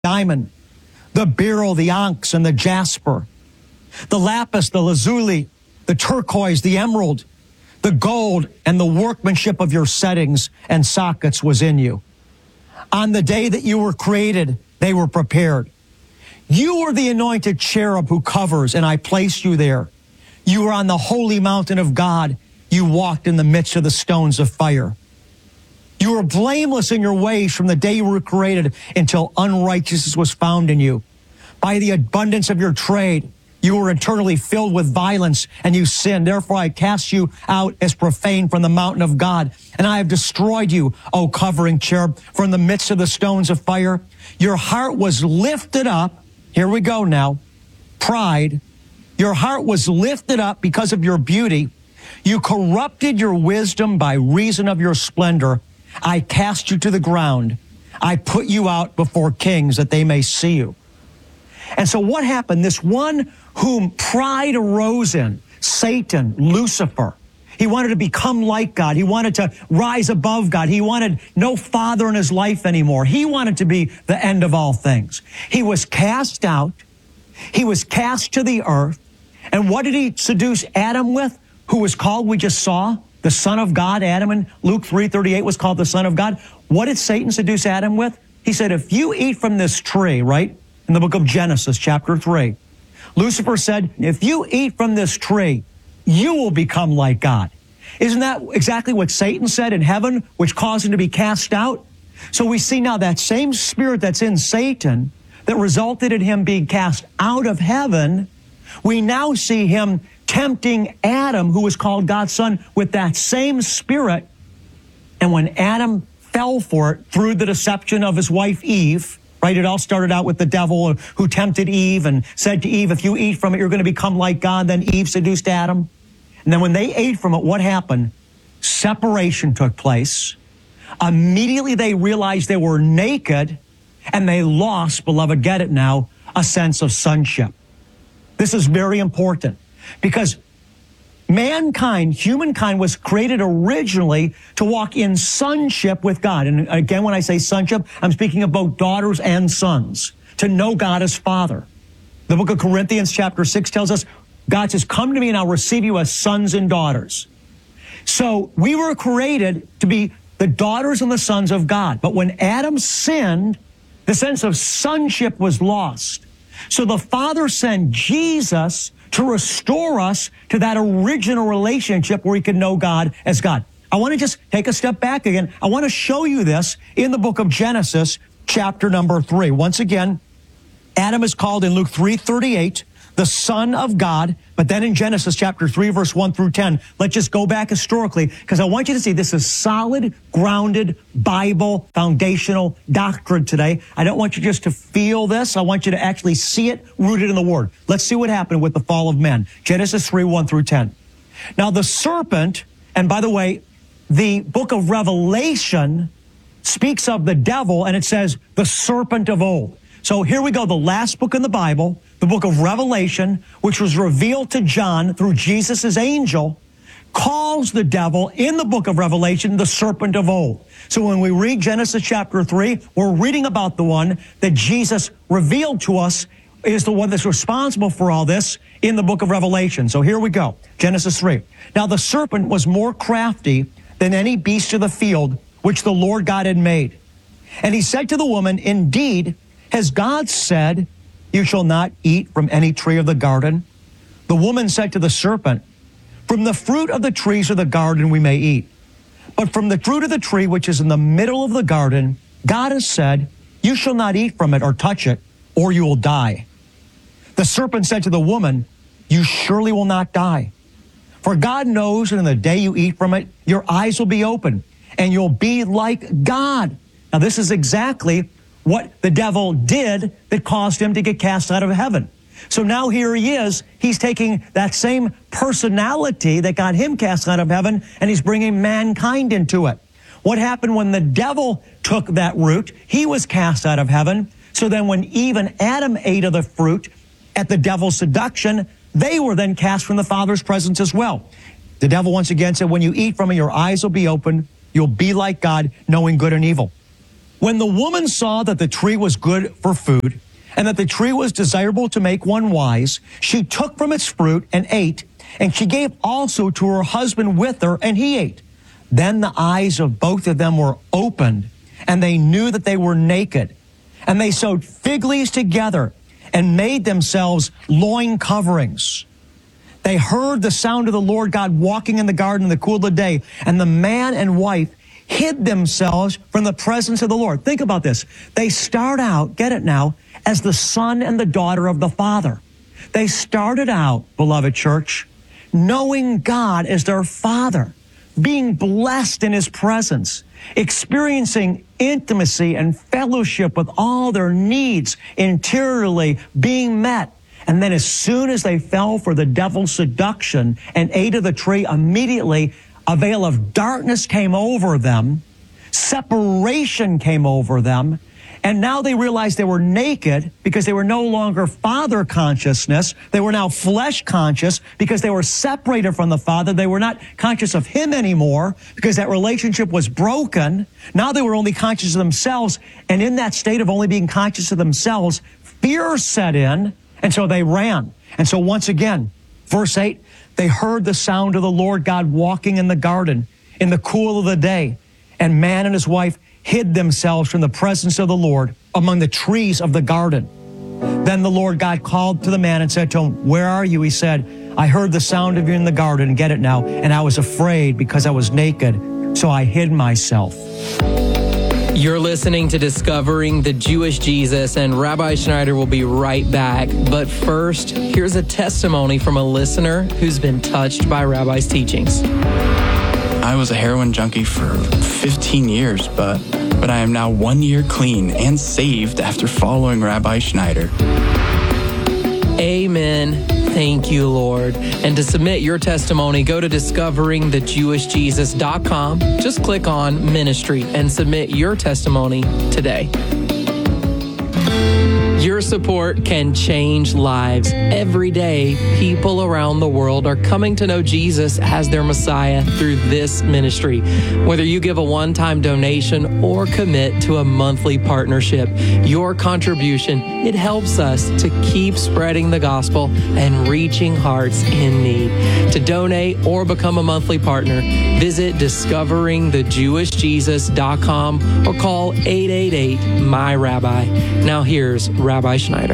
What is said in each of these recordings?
diamond, the beryl, the onyx, and the jasper, the lapis, the lazuli, the turquoise, the emerald, the gold, and the workmanship of your settings and sockets was in you. On the day that you were created, they were prepared. You were the anointed cherub who covers, and I placed you there. You were on the holy mountain of God. You walked in the midst of the stones of fire. You were blameless in your ways from the day you were created until unrighteousness was found in you. By the abundance of your trade, you were eternally filled with violence, and you sinned. Therefore, I cast you out as profane from the mountain of God, and I have destroyed you, O covering cherub, from the midst of the stones of fire. Your heart was lifted up. Here we go now. Pride. Your heart was lifted up because of your beauty. You corrupted your wisdom by reason of your splendor. I cast you to the ground. I put you out before kings that they may see you. And so what happened? This one whom pride arose in, Satan, Lucifer, he wanted to become like God. He wanted to rise above God. He wanted no father in his life anymore. He wanted to be the end of all things. He was cast out. He was cast to the earth. And what did he seduce Adam with? Who was called, we just saw, the Son of God. Adam in Luke 3:38 was called the Son of God. What did Satan seduce Adam with? He said, if you eat from this tree, right? In the book of Genesis, chapter 3. Lucifer said, if you eat from this tree, you will become like God. Isn't that exactly what Satan said in heaven, which caused him to be cast out? So we see now that same spirit that's in Satan that resulted in him being cast out of heaven, we now see him tempting Adam, who was called God's son, with that same spirit. And when Adam fell for it through the deception of his wife Eve, right? It all started out with the devil who tempted Eve and said to Eve, if you eat from it, you're going to become like God. Then Eve seduced Adam. And then when they ate from it, what happened? Separation took place. Immediately they realized they were naked, and they lost, beloved, get it now, a sense of sonship. This is very important because mankind, humankind, was created originally to walk in sonship with God. And again, when I say sonship, I'm speaking of both daughters and sons, to know God as Father. The book of Corinthians chapter 6 tells us, God says, come to me and I'll receive you as sons and daughters. So we were created to be the daughters and the sons of God. But when Adam sinned, the sense of sonship was lost. So the Father sent Jesus to restore us to that original relationship where we could know God as God. I want to just take a step back again. I want to show you this in the book of Genesis, chapter number 3. Once again, Adam is called in Luke 3:38 the Son of God, but then in Genesis chapter 3, verse 1 through 10, let's just go back historically, because I want you to see this is solid, grounded, Bible, foundational doctrine today. I don't want you just to feel this. I want you to actually see it rooted in the Word. Let's see what happened with the fall of men. Genesis 3, 1 through 10. Now the serpent, and by the way, the book of Revelation speaks of the devil, and it says the serpent of old. So here we go, the last book in the Bible, the book of Revelation, which was revealed to John through Jesus' angel, calls the devil in the book of Revelation the serpent of old. So when we read Genesis chapter 3, we're reading about the one that Jesus revealed to us is the one that's responsible for all this in the book of Revelation. So here we go, Genesis 3. Now the serpent was more crafty than any beast of the field which the Lord God had made. And he said to the woman, indeed, has God said, you shall not eat from any tree of the garden? The woman said to the serpent, from the fruit of the trees of the garden we may eat. But from the fruit of the tree which is in the middle of the garden, God has said, you shall not eat from it or touch it, or you will die. The serpent said to the woman, you surely will not die. For God knows that in the day you eat from it, your eyes will be open, and you'll be like God. Now this is exactly what the devil did that caused him to get cast out of heaven. So now here he is. He's taking that same personality that got him cast out of heaven, and he's bringing mankind into it. What happened when the devil took that root? He was cast out of heaven. So then when Eve and Adam ate of the fruit at the devil's seduction, they were then cast from the Father's presence as well. The devil once again said, when you eat from it, your eyes will be open. You'll be like God, knowing good and evil. When the woman saw that the tree was good for food, and that the tree was desirable to make one wise, she took from its fruit and ate, and she gave also to her husband with her, and he ate. Then the eyes of both of them were opened, and they knew that they were naked. And they sewed fig leaves together and made themselves loin coverings. They heard the sound of the Lord God walking in the garden in the cool of the day, and the man and wife hid themselves from the presence of the Lord. Think about this. They start out, get it now, as the son and the daughter of the Father. They started out, beloved church, knowing God as their Father, being blessed in His presence, experiencing intimacy and fellowship with all their needs interiorly being met. And then as soon as they fell for the devil's seduction and ate of the tree, immediately a veil of darkness came over them, separation came over them, and now they realized they were naked because they were no longer Father consciousness. They were now flesh conscious because they were separated from the Father. They were not conscious of Him anymore because that relationship was broken. Now they were only conscious of themselves, and in that state of only being conscious of themselves, fear set in, and so they ran. And so once again, verse 8, they heard the sound of the Lord God walking in the garden in the cool of the day, and man and his wife hid themselves from the presence of the Lord among the trees of the garden. Then the Lord God called to the man and said to him, "Where are you?" He said, "I heard the sound of you in the garden," get it now, "and I was afraid because I was naked, so I hid myself." You're listening to Discovering the Jewish Jesus, and Rabbi Schneider will be right back. But first, here's a testimony from a listener who's been touched by Rabbi's teachings. I was a heroin junkie for 15 years, but I am now 1 year clean and saved after following Rabbi Schneider. Amen. Thank you, Lord. And to submit your testimony, go to discoveringthejewishjesus.com. Just click on Ministry and submit your testimony today. Your support can change lives. Every day, people around the world are coming to know Jesus as their Messiah through this ministry. Whether you give a one-time donation or commit to a monthly partnership, your contribution, it helps us to keep spreading the gospel and reaching hearts in need. To donate or become a monthly partner, visit discoveringthejewishjesus.com or call 888-MY-RABBI. Now here's Rabbi Schneider.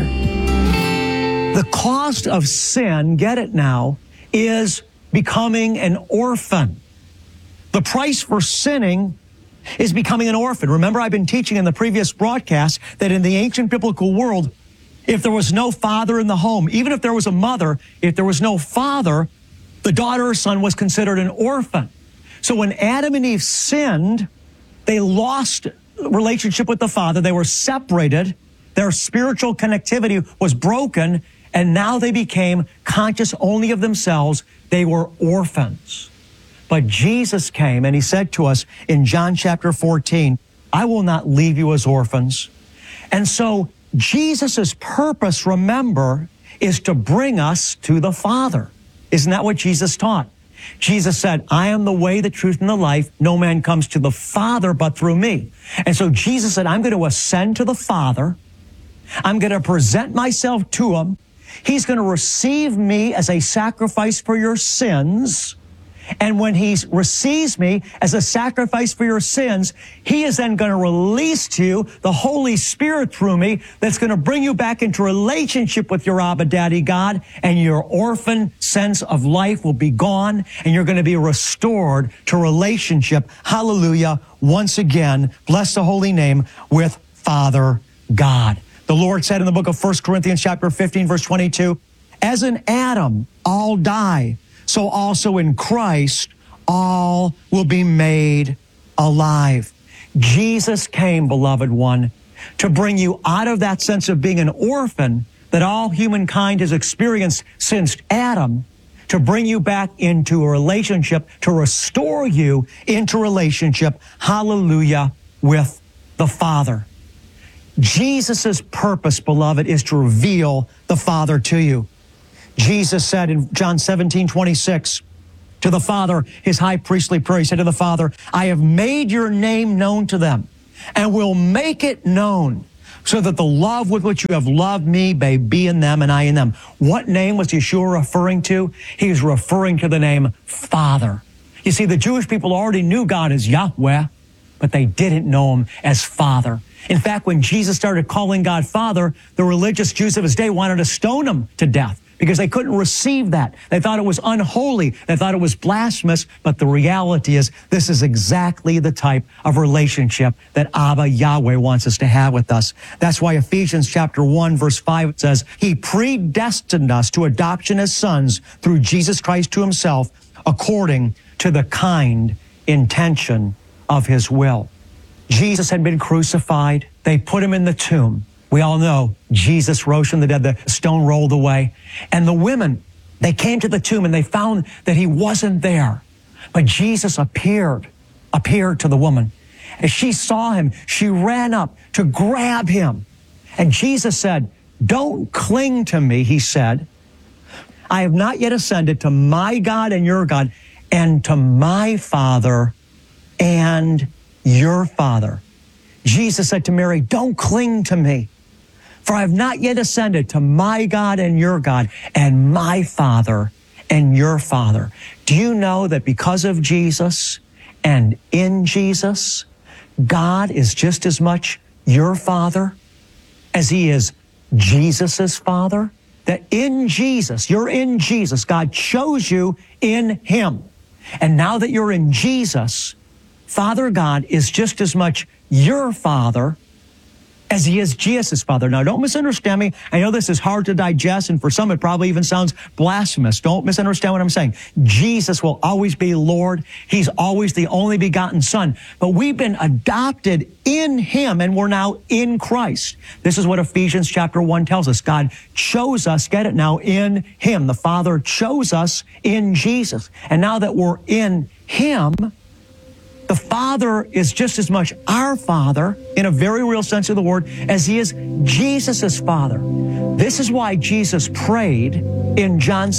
The cost of sin, get it now, is becoming an orphan. The price for sinning is becoming an orphan. Remember, I've been teaching in the previous broadcast that in the ancient biblical world, if there was no father in the home, even if there was a mother, if there was no father, the daughter or son was considered an orphan. So when Adam and Eve sinned, they lost relationship with the Father. They were separated. Their spiritual connectivity was broken, and now they became conscious only of themselves. They were orphans. But Jesus came, and He said to us in John chapter 14, "I will not leave you as orphans." And so Jesus' purpose, remember, is to bring us to the Father. Isn't that what Jesus taught? Jesus said, "I am the way, the truth, and the life. No man comes to the Father but through me." And so Jesus said, I'm going to ascend to the Father. I'm going to present myself to Him. He's going to receive me as a sacrifice for your sins. And when He receives me as a sacrifice for your sins, He is then going to release to you the Holy Spirit through me that's going to bring you back into relationship with your Abba Daddy God, and your orphan sense of life will be gone, and you're going to be restored to relationship, hallelujah, once again, bless the holy name, with Father God. The Lord said in the book of 1 Corinthians chapter 15, verse 22, "As in Adam all die, so also in Christ all will be made alive." Jesus came, beloved one, to bring you out of that sense of being an orphan that all humankind has experienced since Adam, to bring you back into a relationship, to restore you into relationship, hallelujah, with the Father. Jesus' purpose, beloved, is to reveal the Father to you. Jesus said in John 17:26, to the Father, His high priestly prayer, He said to the Father, "I have made your name known to them, and will make it known, so that the love with which you have loved me may be in them and I in them. What name was Yeshua referring to? He was referring to the name Father. You see, the Jewish people already knew God as Yahweh, but they didn't know him as Father. In fact, when Jesus started calling God Father, the religious Jews of his day wanted to stone him to death because they couldn't receive that. They thought it was unholy. They thought it was blasphemous. But the reality is, this is exactly the type of relationship that Abba Yahweh wants us to have with us. That's why Ephesians chapter 1, verse 5 says, he predestined us to adoption as sons through Jesus Christ to himself, according to the kind intention of his will. Jesus had been crucified. They put him in the tomb. We all know Jesus rose from the dead. The stone rolled away. And the women, they came to the tomb and they found that he wasn't there. But Jesus appeared to the woman. As she saw him, she ran up to grab him. And Jesus said, don't cling to me, he said. I have not yet ascended to my God and your God, and to my Father and your Father. Jesus said to Mary, don't cling to me, for I have not yet ascended to my God and your God, and my Father and your Father. Do you know that because of Jesus and in Jesus, God is just as much your Father as he is Jesus's Father? That in Jesus, you're in Jesus. God chose you in him. And now that you're in Jesus, Father God is just as much your Father as he is Jesus' Father. Now, don't misunderstand me. I know this is hard to digest, and for some it probably even sounds blasphemous. Don't misunderstand what I'm saying. Jesus will always be Lord. He's always the only begotten Son. But we've been adopted in him, and we're now in Christ. This is what Ephesians chapter 1 tells us. God chose us, get it now, in him. The Father chose us in Jesus. And now that we're in him, the Father is just as much our Father, in a very real sense of the word, as he is Jesus' Father. This is why Jesus prayed in John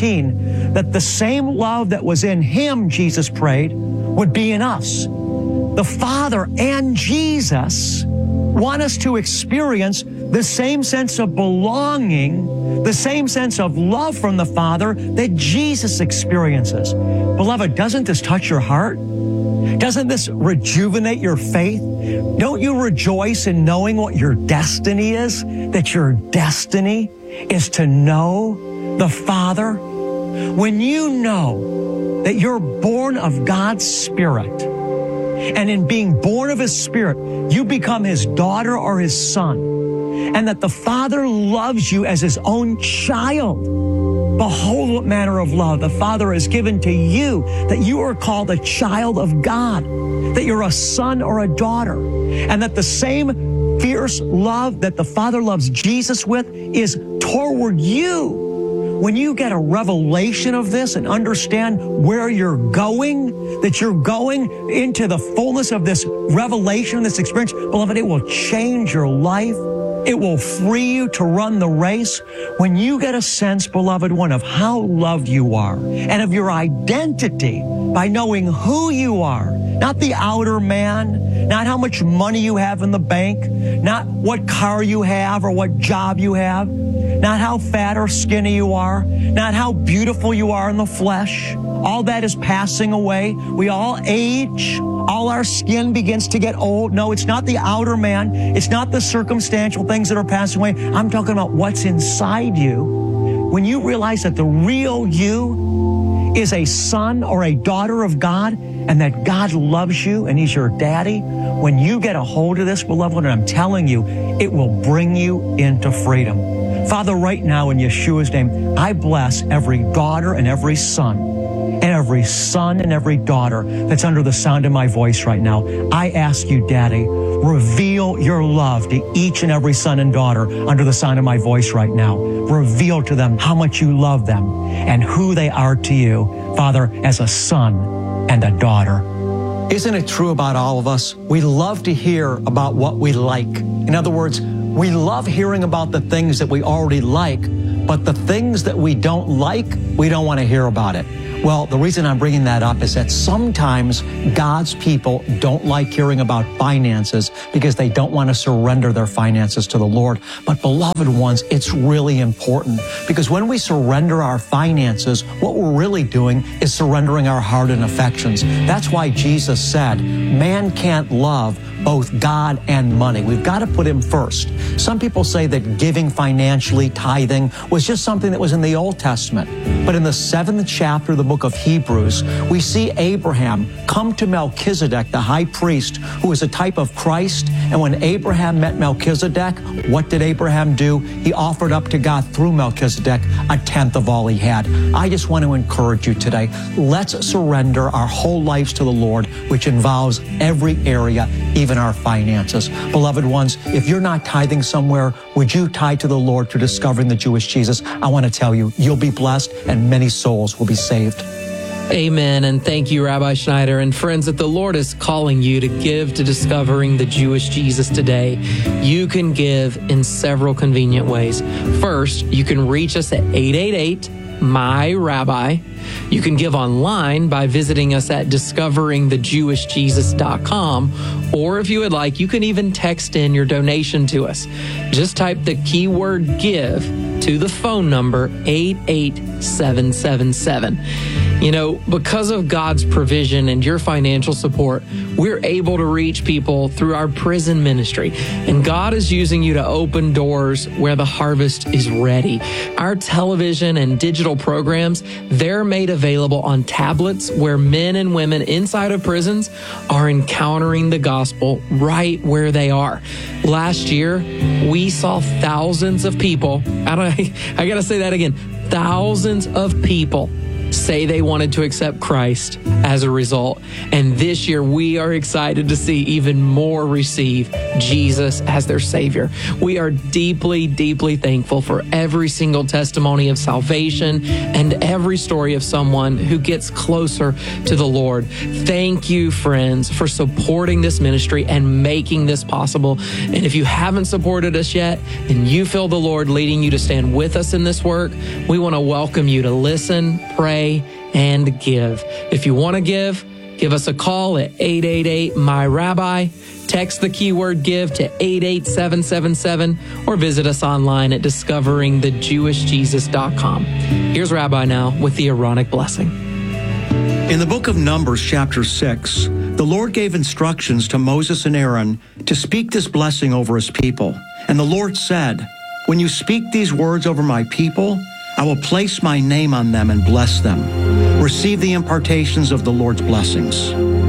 17 that the same love that was in him, Jesus prayed, would be in us. The Father and Jesus want us to experience the same sense of belonging, the same sense of love from the Father that Jesus experiences. Beloved, doesn't this touch your heart? Doesn't this rejuvenate your faith? Don't you rejoice in knowing what your destiny is? That your destiny is to know the Father? When you know that you're born of God's Spirit, and in being born of his Spirit, you become his daughter or his son, and that the Father loves you as his own child, behold what manner of love the Father has given to you, that you are called a child of God, that you're a son or a daughter, and that the same fierce love that the Father loves Jesus with is toward you. When you get a revelation of this and understand where you're going, that you're going into the fullness of this revelation, this experience, beloved, it will change your life. It will free you to run the race. When you get a sense, beloved one, of how loved you are and of your identity by knowing who you are, not the outer man, not how much money you have in the bank, not what car you have or what job you have, not how fat or skinny you are, not how beautiful you are in the flesh. All that is passing away. We all age. All our skin begins to get old. No, it's not the outer man. It's not the circumstantial things that are passing away. I'm talking about what's inside you. When you realize that the real you is a son or a daughter of God, and that God loves you and he's your daddy, when you get a hold of this, beloved, and I'm telling you, it will bring you into freedom. Father, right now in Yeshua's name, I bless every daughter and every son and every daughter that's under the sound of my voice right now. I ask you, Daddy, reveal your love to each and every son and daughter under the sound of my voice right now. Reveal to them how much you love them and who they are to you, Father, as a son and a daughter. Isn't it true about all of us? We love to hear about what we like. In other words, we love hearing about the things that we already like, but the things that we don't like, we don't want to hear about it. Well, the reason I'm bringing that up is that sometimes God's people don't like hearing about finances because they don't want to surrender their finances to the Lord. But beloved ones, it's really important, because when we surrender our finances, what we're really doing is surrendering our heart and affections. That's why Jesus said, man can't love both God and money. We've got to put him first. Some people say that giving financially, tithing, was just something that was in the Old Testament. But in the 7th chapter of the book of Hebrews, we see Abraham come to Melchizedek, the high priest, who is a type of Christ. And when Abraham met Melchizedek, what did Abraham do? He offered up to God through Melchizedek a tenth of all he had. I just want to encourage you today. Let's surrender our whole lives to the Lord, which involves every area, even our finances. Beloved ones, if you're not tithing somewhere, would you tithe to the Lord through discovering the Jewish Jesus? I want to tell you, you'll be blessed and many souls will be saved. Amen. And thank you, Rabbi Schneider. And friends, that the Lord is calling you to give to discovering the Jewish Jesus today, you can give in several convenient ways. First, you can reach us at 888-MY-RABBI. You can give online by visiting us at discoveringthejewishjesus.com. Or if you would like, you can even text in your donation to us. Just type the keyword give to the phone number 88777. You know, because of God's provision and your financial support, we're able to reach people through our prison ministry. And God is using you to open doors where the harvest is ready. Our television and digital programs, they're made available on tablets where men and women inside of prisons are encountering the gospel right where they are. Last year, we saw thousands of people, I got to say that again, thousands of people say they wanted to accept Christ as a result. And this year, we are excited to see even more receive Jesus as their Savior. We are deeply, deeply thankful for every single testimony of salvation and every story of someone who gets closer to the Lord. Thank you, friends, for supporting this ministry and making this possible. And if you haven't supported us yet and you feel the Lord leading you to stand with us in this work, we want to welcome you to listen, pray, and give. If you want to give us a call at 888-MY-RABBI. Text the keyword give to 88777 or visit us online at discoveringthejewishjesus.com. Here's Rabbi now with the Aaronic blessing. In the book of Numbers, chapter 6, the Lord gave instructions to Moses and Aaron to speak this blessing over his people. And the Lord said, when you speak these words over my people, I will place my name on them and bless them. Receive the impartations of the Lord's blessings.